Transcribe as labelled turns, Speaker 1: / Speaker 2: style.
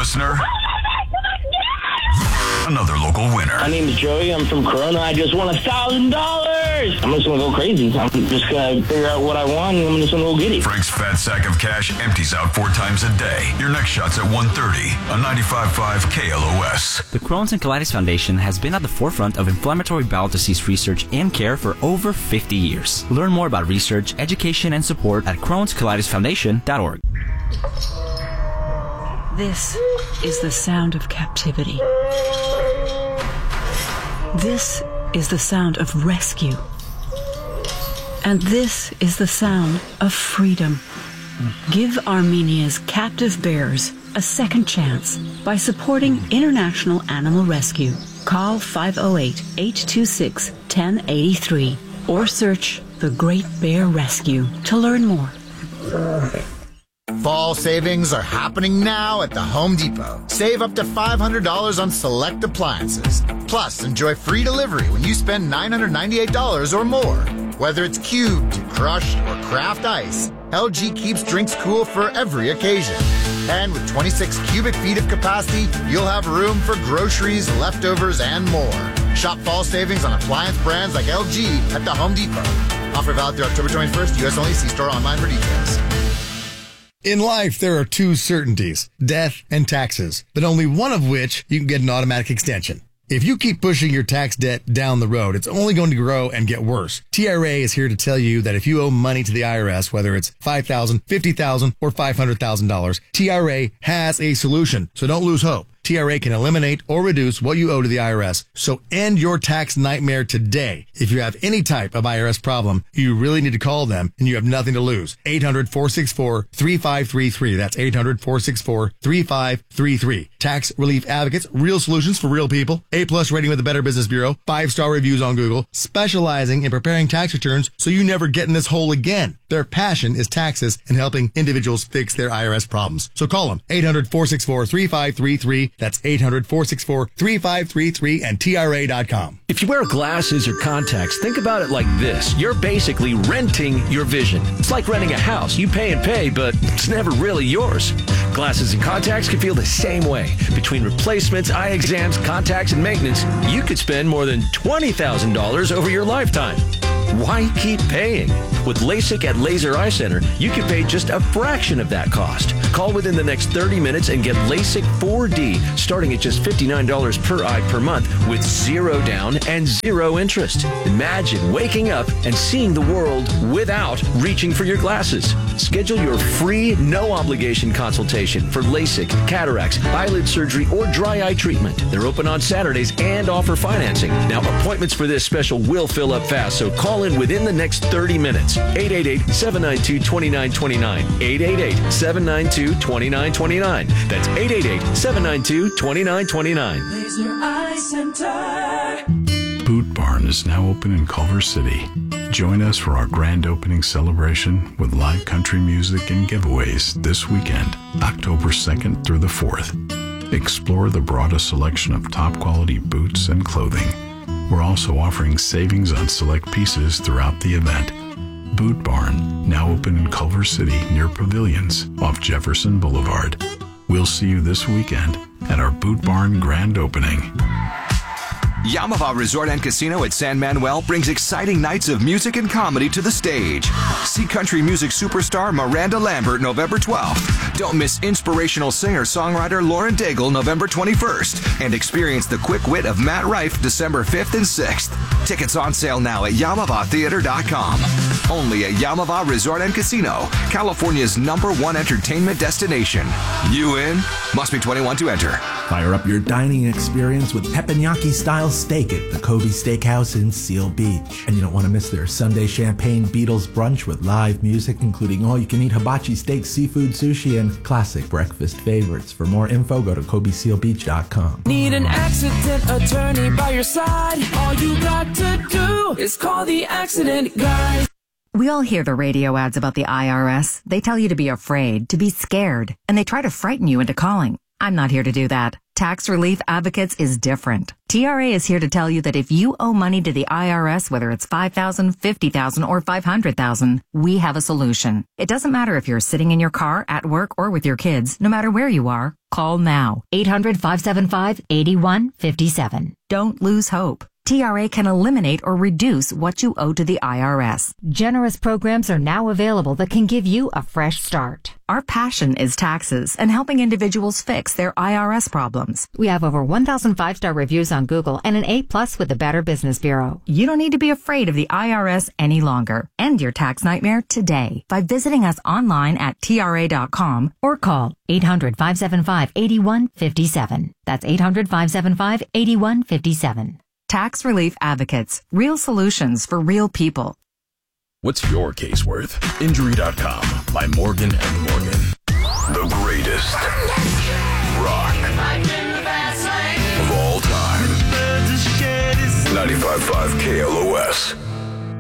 Speaker 1: listener, another local winner.
Speaker 2: My name is Joey. I'm from Corona. I just won $1,000. I'm just going to go crazy. I'm just going to figure out what I want, and I'm just going to go get it.
Speaker 1: Frank's fat sack of cash empties out 4 times a day. Your next shot's at 1:30 on 95.5 KLOS.
Speaker 3: The Crohn's and Colitis Foundation has been at the forefront of inflammatory bowel disease research and care for over 50 years. Learn more about research, education, and support at Crohn'sColitisFoundation.org.
Speaker 4: This is the sound of captivity. This is the sound of rescue. And this is the sound of freedom. Give Armenia's captive bears a second chance by supporting International Animal Rescue. Call 508-826-1083 or search The Great Bear Rescue to learn more.
Speaker 5: Fall savings are happening now at the Home Depot. Save up to $500 on select appliances. Plus, enjoy free delivery when you spend $998 or more. Whether it's cubed, crushed, or craft ice, LG keeps drinks cool for every occasion. And with 26 cubic feet of capacity, you'll have room for groceries, leftovers, and more. Shop fall savings on appliance brands like LG at the Home Depot. Offer valid through October 21st. U.S. only. See store online for details.
Speaker 6: In life, there are 2 certainties, death and taxes, but only one of which you can get an automatic extension. If you keep pushing your tax debt down the road, it's only going to grow and get worse. TRA is here to tell you that if you owe money to the IRS, whether it's $5,000, $50,000, or $500,000, TRA has a solution, so don't lose hope. TRA can eliminate or reduce what you owe to the IRS. So end your tax nightmare today. If you have any type of IRS problem, you really need to call them and you have nothing to lose. 800-464-3533. That's 800-464-3533. Tax Relief Advocates, real solutions for real people. A+ rating with the Better Business Bureau. 5-star reviews on Google. Specializing in preparing tax returns so you never get in this hole again. Their passion is taxes and helping individuals fix their IRS problems. So call them. 800-464-3533. That's 800-464-3533 and TRA.com.
Speaker 7: If you wear glasses or contacts, think about it like this. You're basically renting your vision. It's like renting a house. You pay and pay, but it's never really yours. Glasses and contacts can feel the same way. Between replacements, eye exams, contacts, and maintenance, you could spend more than $20,000 over your lifetime. Why keep paying? With LASIK at Laser Eye Center, you can pay just a fraction of that cost. Call within the next 30 minutes and get LASIK 4D starting at just $59 per eye per month with 0 down and 0 interest. Imagine waking up and seeing the world without reaching for your glasses. Schedule your free, no-obligation consultation for LASIK, cataracts, eyelid surgery, or dry eye treatment. They're open on Saturdays and offer financing. Now, appointments for this special will fill up fast, so call in within the next 30 minutes. 888-792-2929. 888-792-2929. That's 888-792-2929.
Speaker 8: Laser Eye Center.
Speaker 9: Boot Barn is now open in Culver City. Join us for our grand opening celebration with live country music and giveaways this weekend, October 2nd through the 4th. Explore the broadest selection of top quality boots and clothing. We're also offering savings on select pieces throughout the event. Boot Barn, now open in Culver City near Pavilions off Jefferson Boulevard. We'll see you this weekend at our Boot Barn grand opening.
Speaker 10: Yamava Resort and Casino at San Manuel brings exciting nights of music and comedy to the stage. See country music superstar Miranda Lambert November 12th. Don't miss inspirational singer-songwriter Lauren Daigle November 21st. And experience the quick wit of Matt Rife December 5th and 6th. Tickets on sale now at YamavaTheater.com. Only at Yamava Resort and Casino, California's #1 entertainment destination. You in? Must be 21 to enter.
Speaker 11: Fire up your dining experience with teppanyaki-style steak at the Kobe Steakhouse in Seal Beach. And you don't want to miss their Sunday Champagne Beatles brunch with live music, including all-you-can-eat hibachi steak, seafood, sushi, and classic breakfast favorites. For more info, go to KobeSealBeach.com.
Speaker 8: Need an accident attorney by your side? All you got to do is call the accident guy.
Speaker 12: We all hear the radio ads about the IRS. They tell you to be afraid, to be scared, and they try to frighten you into calling. I'm not here to do that. Tax Relief Advocates is different. TRA is here to tell you that if you owe money to the IRS, whether it's $5,000, $50,000, or $500,000, we have a solution. It doesn't matter if you're sitting in your car, at work, or with your kids. No matter where you are, call now. 800-575-8157. Don't lose hope. TRA can eliminate or reduce what you owe to the IRS.
Speaker 13: Generous programs are now available that can give you a fresh start.
Speaker 12: Our passion is taxes and helping individuals fix their IRS problems.
Speaker 13: We have over 1,000 5-star reviews on Google and an A+ with the Better Business Bureau.
Speaker 12: You don't need to be afraid of the IRS any longer. End your tax nightmare today by visiting us online at TRA.com
Speaker 13: or call 800-575-8157. That's 800-575-8157.
Speaker 12: Tax Relief Advocates. Real solutions for real people.
Speaker 9: What's your case worth? Injury.com by Morgan & Morgan.
Speaker 1: The greatest rock of all time. 95.5 KLOS.